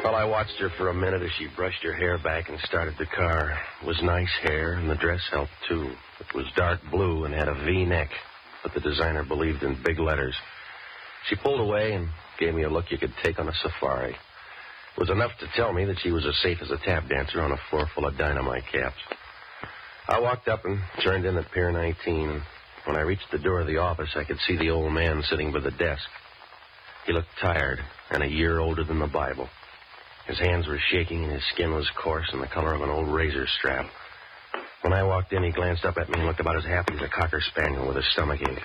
Well, I watched her for a minute as she brushed her hair back and started the car. It was nice hair, and the dress helped, too. It was dark blue and had a V-neck, but the designer believed in big letters. She pulled away and gave me a look you could take on a safari. It was enough to tell me that she was as safe as a tap dancer on a floor full of dynamite caps. I walked up and turned in at Pier 19, and when I reached the door of the office, I could see the old man sitting by the desk. He looked tired and a year older than the Bible. His hands were shaking and his skin was coarse and the color of an old razor strap. When I walked in, he glanced up at me and looked about as happy as a cocker spaniel with a stomach ache.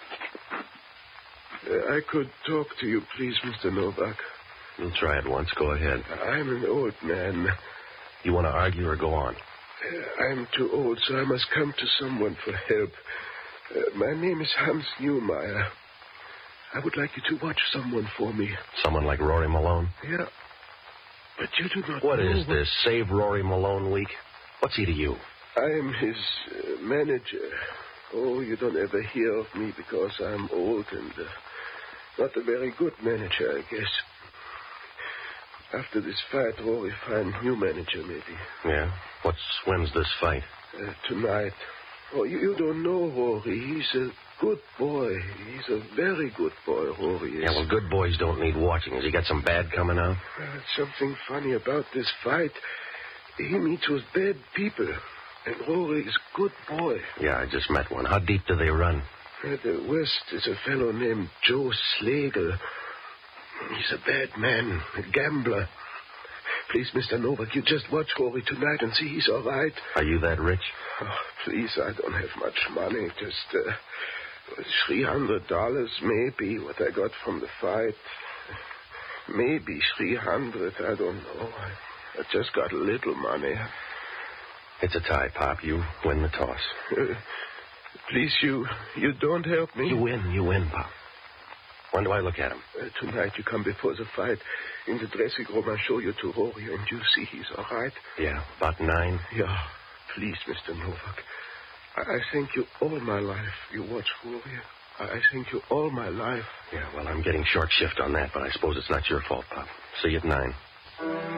I could talk to you, please, Mr. Novak. You'll try it once. Go ahead. I'm an old man. You want to argue or go on? I'm too old, so I must come to someone for help. My name is Hans Newmeyer. I would like you to watch someone for me. Someone like Rory Malone? Yeah. But you do not What know is this, Save Rory Malone Week? What's he to you? I am his manager. Oh, you don't ever hear of me because I'm old and not a very good manager, I guess. After this fight, Rory find new manager, maybe. Yeah? When's this fight? Tonight. Oh, you don't know Rory. He's a good boy. He's a very good boy, Rory is. Yeah, well, good boys don't need watching. Has he got some bad coming out? Something funny about this fight. He meets with bad people. And Rory is a good boy. Yeah, I just met one. How deep do they run? At the west is a fellow named Joe Slagle. He's a bad man, a gambler. Please, Mr. Novak, you just watch Rory tonight and see he's all right. Are you that rich? Oh, please, I don't have much money. Just $300 maybe, what I got from the fight. Maybe 300, I don't know. I just got a little money. It's a tie, Pop. You win the toss. Please, you don't help me. You win, Pop. When do I look at him? Tonight you come before the fight. In the dressing room, I'll show you to Rory, and you see he's all right. Yeah, about 9. Yeah, please, Mr. Novak. I thank you all my life. You watch Rory. I thank you all my life. Yeah, well, I'm getting short shift on that, but I suppose it's not your fault, Pop. See you at 9.